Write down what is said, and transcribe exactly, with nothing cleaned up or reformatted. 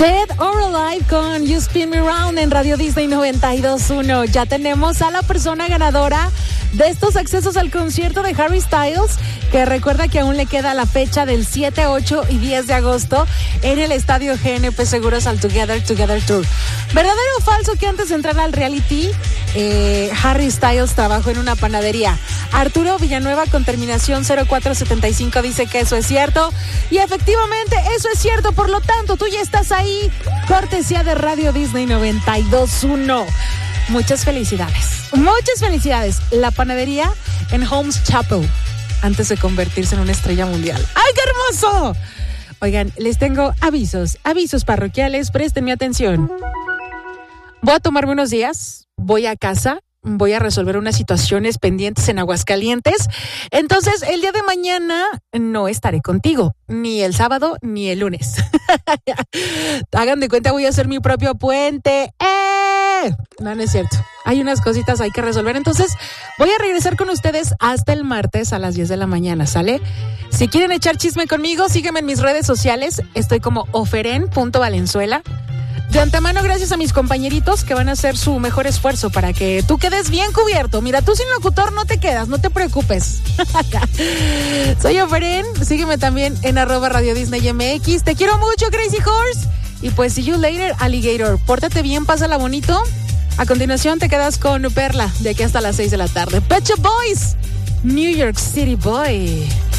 Dead or Alive con You Spin Me Round en Radio Disney noventa y dos punto uno. Ya tenemos a la persona ganadora de estos accesos al concierto de Harry Styles, que recuerda que aún le queda la fecha del siete, ocho y diez de agosto en el estadio G N P Seguros al Together Together Tour. ¿Verdadero o falso que antes de entrar al reality, eh, Harry Styles trabajó en una panadería? Arturo Villanueva con terminación cero cuatro setenta y cinco dice que eso es cierto. Y efectivamente eso es cierto, por lo tanto tú ya estás ahí, cortesía de Radio Disney noventa y dos punto uno. Muchas felicidades, muchas felicidades. La panadería en Holmes Chapel, antes de convertirse en una estrella mundial. ¡Ay, qué hermoso! Oigan, les tengo avisos, avisos parroquiales, préstenme atención. Voy a tomarme unos días, voy a casa, voy a resolver unas situaciones pendientes en Aguascalientes. Entonces, el día de mañana no estaré contigo, ni el sábado ni el lunes. Hagan de cuenta, voy a hacer mi propio puente. ¡Eh! No, no es cierto. Hay unas cositas hay que resolver. Entonces, voy a regresar con ustedes hasta el martes a las diez de la mañana, ¿sale? Si quieren echar chisme conmigo, sígueme en mis redes sociales. Estoy como oferen punto valenzuela. De antemano, gracias a mis compañeritos que van a hacer su mejor esfuerzo para que tú quedes bien cubierto. Mira, tú sin locutor no te quedas, no te preocupes. Soy Oferen, sígueme también en arroba Radio Disney M X. Te quiero mucho, Crazy Horse. Y pues, see you later, Alligator. Pórtate bien, pásala bonito. A continuación te quedas con Perla, de aquí hasta las seis de la tarde. Pet Shop Boys, New York City Boy.